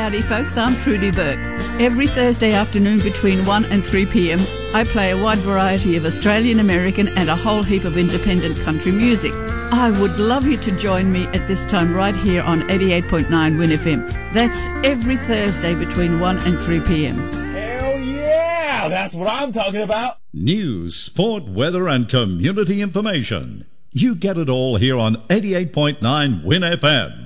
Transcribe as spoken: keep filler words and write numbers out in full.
howdy folks, I'm Trudy Burke. Every Thursday afternoon between one and three p.m. I play a wide variety of Australian, American and a whole heap of independent country music. I would love you to join me at this time right here on eighty-eight point nine Win F M. That's every Thursday between one and three p.m. Hell yeah! That's what I'm talking about! News, sport, weather and community information. You get it all here on eighty-eight point nine Win F M.